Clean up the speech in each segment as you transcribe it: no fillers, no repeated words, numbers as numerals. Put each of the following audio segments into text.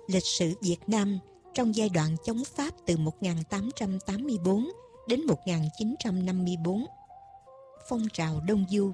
Lịch sử Việt Nam trong giai đoạn chống Pháp từ 1884 đến 1954. Phong trào Đông Du.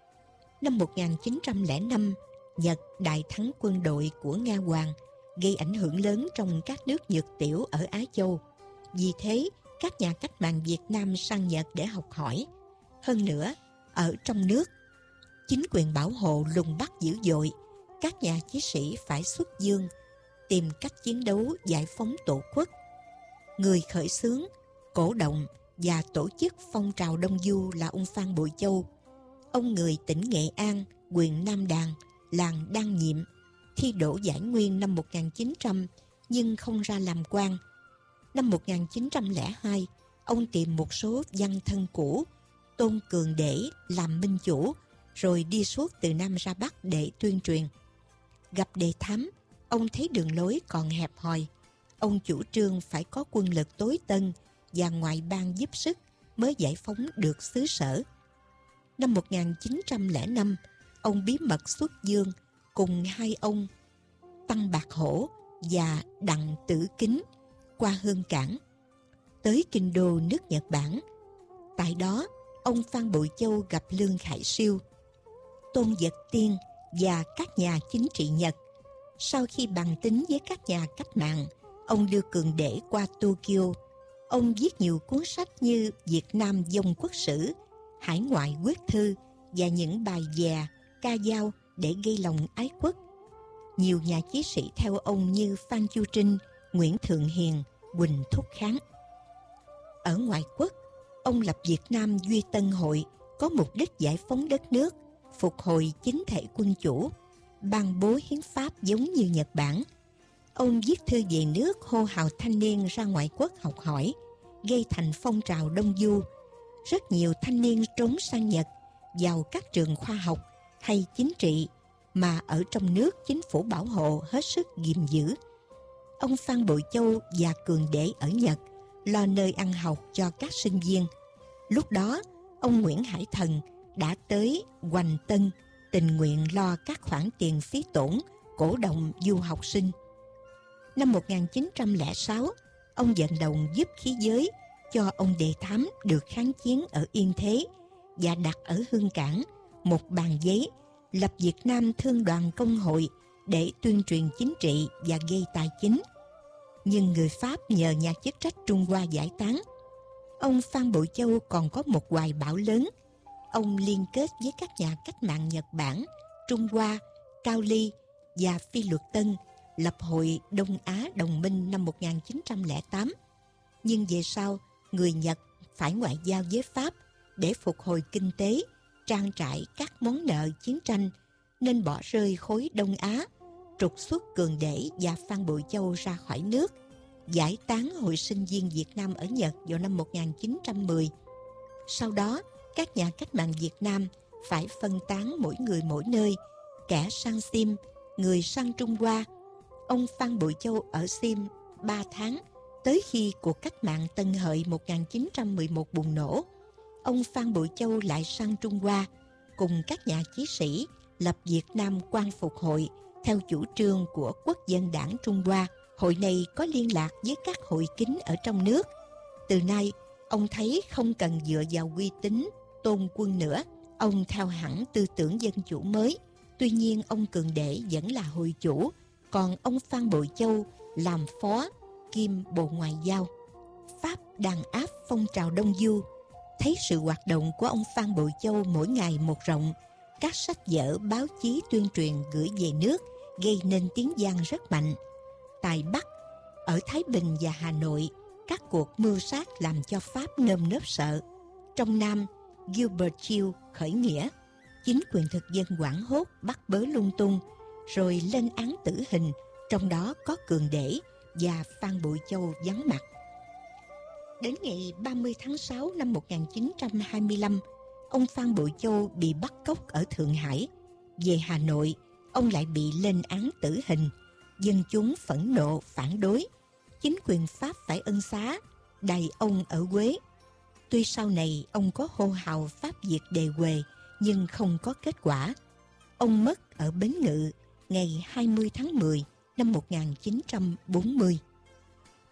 Năm 1905, Nhật đại thắng quân đội của Nga Hoàng, gây ảnh hưởng lớn trong các nước Nhật Tiểu ở Á Châu. Vì thế, các nhà cách mạng Việt Nam sang Nhật để học hỏi. Hơn nữa, ở trong nước, chính quyền bảo hộ lùng bắt dữ dội, các nhà chí sĩ phải xuất dương, tìm cách chiến đấu giải phóng tổ quốc. Người khởi xướng, cổ động và tổ chức phong trào Đông Du là ông Phan Bội Châu. Ông người tỉnh Nghệ An, huyện Nam Đàn, làng Đan Nhiệm, thi đỗ giải nguyên năm 1900 nhưng không ra làm quan. Năm 1902, ông tìm một số văn thân cũ, tôn cường để làm minh chủ, rồi đi suốt từ Nam ra Bắc để tuyên truyền. Gặp Đề Thám, ông thấy đường lối còn hẹp hòi. Ông chủ trương phải có quân lực tối tân và ngoại bang giúp sức mới giải phóng được xứ Sở. Năm 1905, ông bí mật xuất dương cùng hai ông Tăng Bạc Hổ và Đặng Tử Kính qua Hương Cảng, tới kinh đô nước Nhật Bản. Tại đó, ông Phan Bội Châu gặp Lương Khải Siêu, Tôn Vật Tiên và các nhà chính trị Nhật. Sau khi bàn tính với các nhà cách mạng, ông đưa cường để qua Tokyo. Ông viết nhiều cuốn sách như Việt Nam Dông Quốc Sử, Hải ngoại Quyết Thư và những bài dè, ca dao để gây lòng ái quốc. Nhiều nhà chí sĩ theo ông như Phan Chu Trinh, Nguyễn Thượng Hiền, Huỳnh Thúc Kháng. Ở ngoại quốc, ông lập Việt Nam Duy Tân Hội có mục đích giải phóng đất nước, phục hồi chính thể quân chủ, ban bố hiến pháp giống như Nhật Bản. Ông viết thư về nước hô hào thanh niên ra ngoại quốc học hỏi, gây thành phong trào Đông Du. Rất nhiều thanh niên trốn sang Nhật, vào các trường khoa học hay chính trị mà ở trong nước chính phủ bảo hộ hết sức ghìm giữ. Ông Phan Bội Châu và cường để ở Nhật lo nơi ăn học cho các sinh viên. Lúc đó, ông Nguyễn Hải Thần đã tới Hoành Tân tình nguyện lo các khoản tiền phí tổn, cổ động du học sinh. Năm 1906, ông vận động giúp khí giới cho ông Đề Thám được kháng chiến ở Yên Thế và đặt ở Hương Cảng một bàn giấy lập Việt Nam Thương đoàn Công hội để tuyên truyền chính trị và gây tài chính. Nhưng người Pháp nhờ nhà chức trách Trung Hoa giải tán. Ông Phan Bội Châu còn có một hoài bão lớn. Ông liên kết với các nhà cách mạng Nhật Bản, Trung Hoa, Cao Ly và Phi Luật Tân lập Hội Đông Á Đồng minh năm 1908. Nhưng về sau, người Nhật phải ngoại giao với Pháp để phục hồi kinh tế, trang trải các món nợ chiến tranh, nên bỏ rơi khối Đông Á, trục xuất cường để và Phan Bội Châu ra khỏi nước, giải tán Hội sinh viên Việt Nam ở Nhật vào năm 1910. Sau đó, các nhà cách mạng Việt Nam phải phân tán mỗi người mỗi nơi, kẻ sang Sim, người sang Trung Hoa. Ông Phan Bội Châu ở Sim 3 tháng, tới khi cuộc cách mạng Tân Hợi 1911 bùng nổ. Ông Phan Bội Châu lại sang Trung Hoa, cùng các nhà chí sĩ lập Việt Nam Quang Phục Hội theo chủ trương của Quốc dân đảng Trung Hoa. Hội này có liên lạc với các hội kín ở trong nước. Từ nay, ông thấy không cần dựa vào uy tín tôn quân nữa. Ông theo hẳn tư tưởng dân chủ mới. Tuy nhiên, ông Cường Để vẫn là hội chủ, còn ông Phan Bội Châu làm phó kiêm Bộ Ngoại giao. Pháp đàn áp phong trào Đông Du. Thấy sự hoạt động của ông Phan Bội Châu mỗi ngày một rộng, các sách vở, báo chí tuyên truyền gửi về nước gây nên tiếng vang rất mạnh. Tại Bắc, ở Thái Bình và Hà Nội, các cuộc mưu sát làm cho Pháp nơm nớp sợ. Trong Nam, Gilbert Chiêu khởi nghĩa, chính quyền thực dân hoảng hốt bắt bớ lung tung, rồi lên án tử hình, trong đó có Cường Để và Phan Bội Châu vắng mặt. Đến ngày 30 tháng 6 năm 1925, ông Phan Bội Châu bị bắt cóc ở Thượng Hải. Về Hà Nội, ông lại bị lên án tử hình. Dân chúng phẫn nộ phản đối. Chính quyền Pháp phải ân xá, đày ông ở Huế. Tuy sau này ông có hô hào Pháp Việt đề huề, nhưng không có kết quả. Ông mất ở Bến Ngự ngày 20 tháng 10 năm 1940.